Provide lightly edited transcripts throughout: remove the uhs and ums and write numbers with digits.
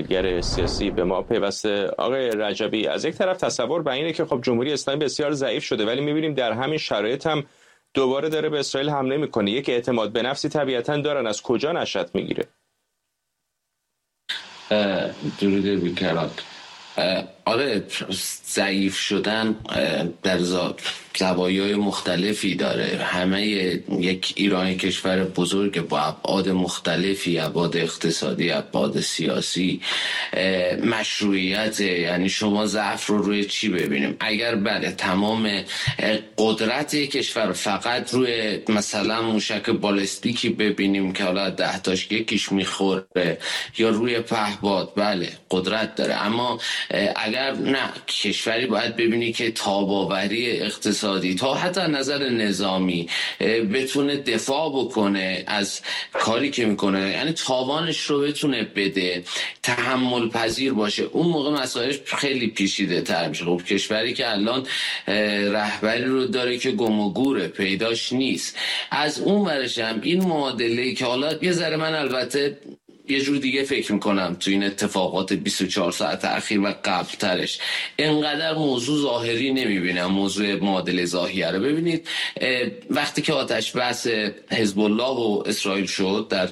تحلیلگر سیاسی به ما پیوسته. آقای رجبی، از یک طرف تصور بر اینه که خب جمهوری اسلامی بسیار ضعیف شده، ولی می‌بینیم در همین شرایط هم دوباره داره به اسرائیل حمله میکنه. یک اعتماد به نفسی طبیعتاً دارن، از کجا نشأت میگیره؟ درود بیکران. آره، ضعیف شدن در زوایای مختلفی داره. همه یک ایرانی کشور بزرگ با ابعاد مختلفی، ابعاد اقتصادی، ابعاد سیاسی، مشروعیت. یعنی شما ضعف رو روی چی ببینیم؟ اگر بله تمام قدرت کشور فقط روی مثلا موشک بالستیکی ببینیم که حالا 10 تاش یکیش میخوره، یا روی پهپاد، بله قدرت داره. اما اگر نه، کشوری باید ببینی که تاباوری اقتصادی تا حتی نظر نظامی بتونه دفاع بکنه از کاری که میکنه، یعنی تاوانش رو بتونه بده، تحمل پذیر باشه. اون موقع مسائلش خیلی پیچیده تر میشه. خب کشوری که الان رهبری رو داره که گم و گوره، پیداش نیست. از اون ورش هم این معادله که حالا یه ذره من البته یه جور دیگه فکر میکنم تو این اتفاقات 24 ساعت اخیر و قبل ترش، انقدر موضوع ظاهری نمیبینم، موضوع معادله ظاهریه رو ببینید. وقتی که آتش بس حزب الله و اسرائیل شد در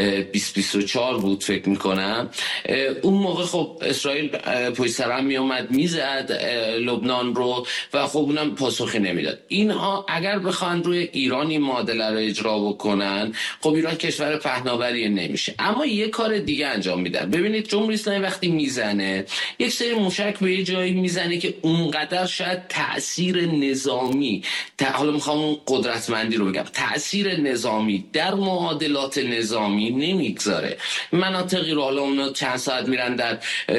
2024 بود فکر میکنم، اون موقع خب اسرائیل پشت سر هم میومد میزد لبنان رو و خب اونم پاسخی نمیداد. اینها اگر بخوان روی ایران این معادله رو اجرا بکنن، خب ایران کشور پهناوری نمیشه. اما یه کار دیگه انجام میدن. ببینید جمهوری اسلامی وقتی میزنه یک سری موشک به یه جایی میزنه که اونقدر شاید تأثیر نظامی، حالا میخوام اون قدرتمندی رو بگم، تأثیر نظامی در معادلات نظامی نمیگذاره. مناطقی رو حالا اونا چند ساعت میرن در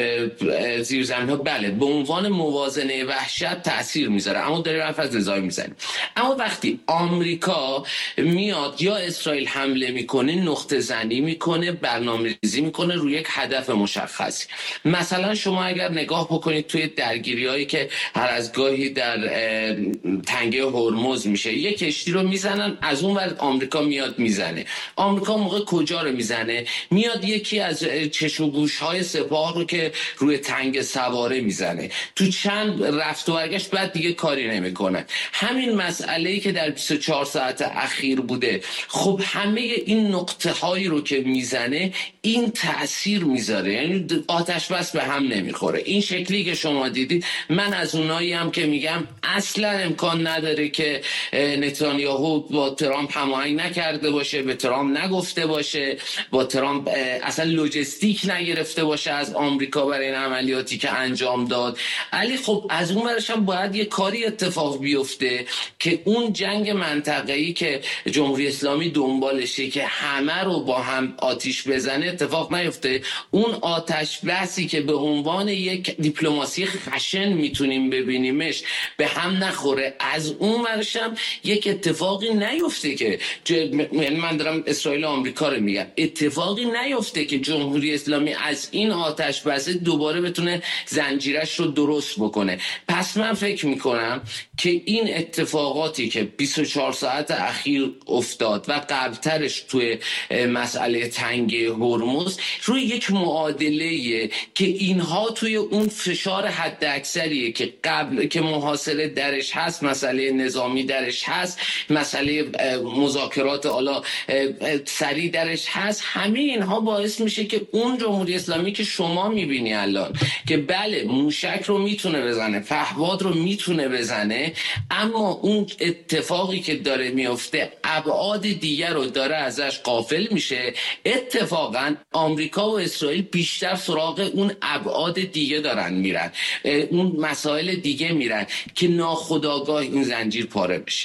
زیرزمین ها، بله به عنوان موازنه وحشت تأثیر میذاره، اما داره رفت از نظامی میزنه. اما وقتی آمریکا میاد یا اسرائیل حمله میکنه، نقطه زنی میکنه، برنامه‌ریزی میکنه روی یک هدف مشخصی. مثلا شما اگر نگاه بکنید توی درگیری‌هایی که هر از گاهی در تنگه هرمز میشه، یک کشتی رو میزنن، از اون ور آمریکا میاد میزنه. آمریکا موقع کجا رو میزنه؟ میاد یکی از چشم و گوش‌های سپاه رو که روی تنگ سواره میزنه. تو چند رفت و برگشت بعد دیگه کاری نمیکنه. همین مسئله‌ای که در 24 ساعت اخیر بوده، خب همه این نقطه‌هایی رو که میزنه این تأثیر میذاره، یعنی آتش بس به هم نمیخوره. این شکلی که شما دیدید، من از اونایی هم که میگم اصلا امکان نداره که نتانیاهو با ترامپ هماهنگ نکرده باشه، به ترامپ نگفته باشه، با ترامپ اصلا لوجستیک نگرفته باشه از آمریکا برای این عملیاتی که انجام داد. علی خب از اون ورش هم باید یه کاری اتفاق بیفته که اون جنگ منطقه‌ای که جمهوری اسلامی دنبالشه که همه رو با هم آتیش بزنه اتفاق نیفته. اون آتش بسی که به عنوان یک دیپلماسی خشن میتونیم ببینیمش به هم نخوره. از اون ورشم یک اتفاقی نیفته که من دارم اسرائیل و آمریکا رو میگم، اتفاقی نیفته که جمهوری اسلامی از این آتش بس دوباره بتونه زنجیرش رو درست بکنه. پس من فکر میکنم که این اتفاقاتی که 24 ساعت اخیر افتاد و قبلترش توی مسئله تنگ هرمز روی یک معادله که اینها توی اون فشار حد اکثریه که قبل که محاصره درش هست، مسئله نظامی درش هست، مسئله مذاکرات حالا سریع درش هست، همه اینها باعث میشه که اون جمهوری اسلامی که شما میبینی الان که بله موشک رو میتونه بزنه، پهپاد رو میتونه بزنه، اما اون اتفاقی که داره میفته ابعاد دیگر رو داره ازش غافل میشه. اتفاقا آمریکا و اسرائیل بیشتر سراغ اون ابعاد دیگه دارن میرن، اون مسائل دیگه میرن که ناخودآگاه این زنجیر پاره بشه.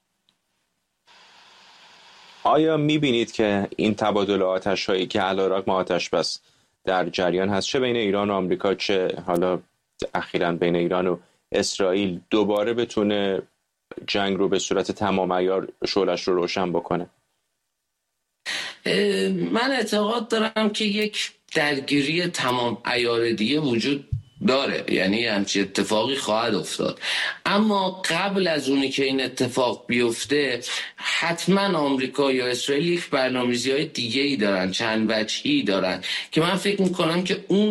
آیا میبینید که این تبادل آتش هایی که علی رغم آتش بس در جریان هست، چه بین ایران و آمریکا، چه حالا اخیراً بین ایران و اسرائیل، دوباره بتونه جنگ رو به صورت تمام عیار شعله‌اش رو روشن بکنه؟ من اعتقاد دارم که یک درگیری تمام عیار دیگه وجود داره، یعنی همچین اتفاقی خواهد افتاد. اما قبل از اونی که این اتفاق بیفته حتما آمریکا یا اسرائیل یک برنامه‌ریزی‌های دیگه‌ای دارن، چند وجهی دارن که من فکر میکنم که اون